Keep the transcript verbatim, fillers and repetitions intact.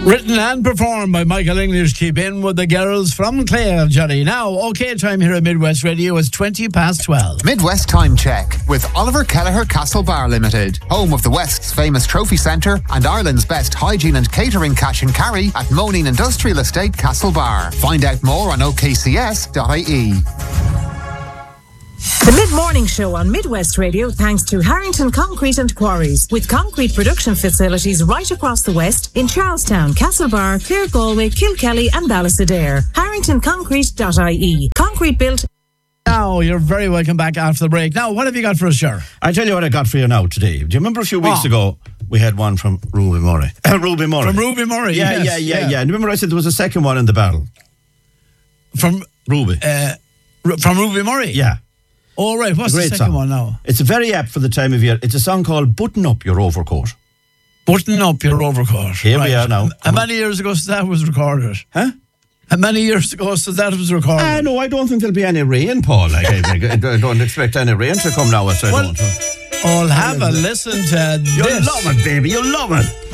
Written and performed by Michael English. Keep in with the girls from Clare, Johnny. Now, OK time here at Midwest Radio is twenty past twelve. Midwest Time Check with Oliver Kelleher Castlebar Limited, home of the West's famous trophy centre and Ireland's best hygiene and catering cash and carry at Moneen Industrial Estate, Castlebar. Find out more on o k c s dot i e. The Mid-Morning Show on Midwest Radio thanks to Harrington Concrete and Quarries, with concrete production facilities right across the West in Charlestown, Castlebar, Clare, Galway, Kilkelly and Ballysadare. harrington concrete dot i e. Concrete built. Now, you're very welcome back after the break. Now, what have you got for us, Ger? I tell you what I got for you now today. Do you remember a few weeks oh. ago we had one from Ruby Murray? Ruby Murray. From Ruby Murray, yeah, yes. Yeah, yeah, yeah, yeah. And remember I said there was a second one in the battle? From Ruby. Uh, from Ruby Murray? Yeah. All right, what's the second song. one now? It's very apt for the time of year. It's a song called Button Up Your Overcoat. Button Up Your Overcoat. Here right. we are now. How many years ago since that was recorded? Huh? How many years ago since that was recorded? Ah, uh, no, I don't think there'll be any rain, Paul. Like, I, I don't expect any rain to come now, as I well, don't. I'll have a listen to You'll this. love it, baby. You'll love it.